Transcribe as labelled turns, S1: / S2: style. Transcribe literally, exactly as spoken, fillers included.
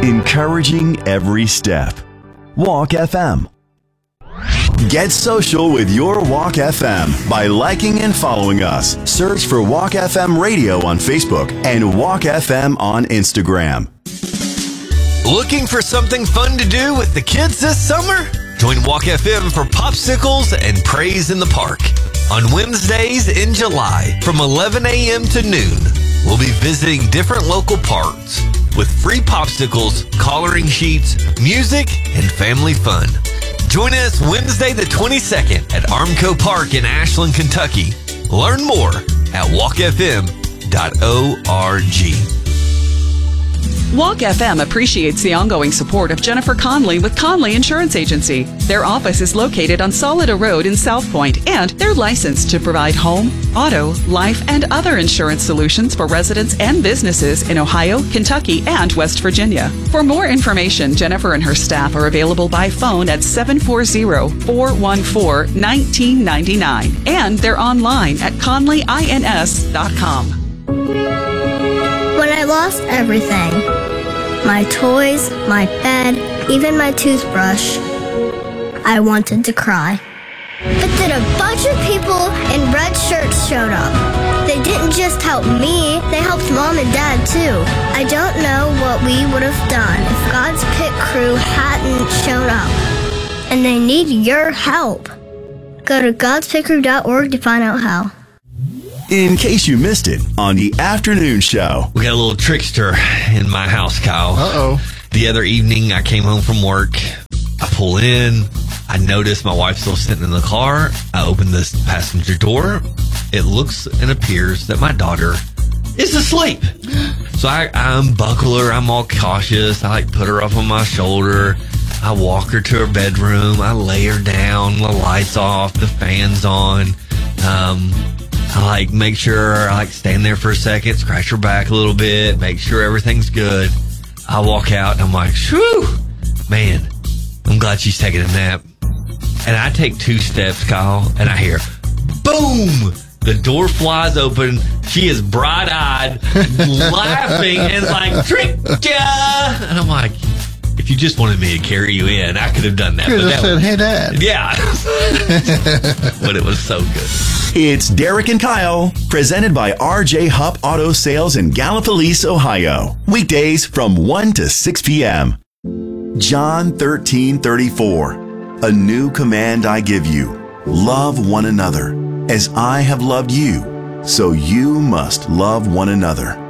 S1: encouraging every step. Walk F M. Get social with your Walk F M by liking and following us. Search for Walk F M Radio on Facebook and Walk F M on Instagram.
S2: Looking for something fun to do with the kids this summer? Join Walk F M for popsicles and praise in the park. On Wednesdays in July from eleven a.m. to noon, we'll be visiting different local parks with free popsicles, coloring sheets, music, and family fun. Join us Wednesday the twenty-second at Armco Park in Ashland, Kentucky. Learn more at walk f m dot org.
S3: Walk F M appreciates the ongoing support of Jennifer Conley with Conley Insurance Agency. Their office is located on Solida Road in South Point, and they're licensed to provide home, auto, life, and other insurance solutions for residents and businesses in Ohio, Kentucky, and West Virginia. For more information, Jennifer and her staff are available by phone at seven four zero, four one four, one nine nine nine, and they're online at conley ins dot com.
S4: When I lost everything, my toys, my bed, even my toothbrush, I wanted to cry. But then a bunch of people in red shirts showed up. They didn't just help me, they helped Mom and Dad too. I don't know what we would have done if God's Pit Crew hadn't shown up. And they need your help. Go to gods pit crew dot org to find out how.
S1: In case you missed it on the afternoon show.
S2: We got a little trickster in my house, Kyle.
S5: Uh-oh.
S2: The other evening, I came home from work. I pull in. I notice my wife's still sitting in the car. I open this passenger door. It looks and appears that my daughter is asleep. So I, I unbuckle her. I'm all cautious. I like put her up on my shoulder. I walk her to her bedroom. I lay her down. The lights off. The fan's on. Um... I like make sure I like stand there for a second, scratch her back a little bit, make sure everything's good. I walk out and I'm like, whew, man, I'm glad she's taking a nap. And I take two steps, Kyle, and I hear, boom, the door flies open. She is bright-eyed, laughing, and like, trick ya! And I'm like, if you just wanted me to carry you in, I could have done that.
S5: You could have said,
S2: was,
S5: hey, Dad.
S2: Yeah. But it was so good.
S1: It's Derek and Kyle, presented by R J Hupp Auto Sales in Gallipolis, Ohio. Weekdays from one to six p.m. John thirteen thirty-four. A new command I give you. Love one another. As I have loved you, so you must love one another.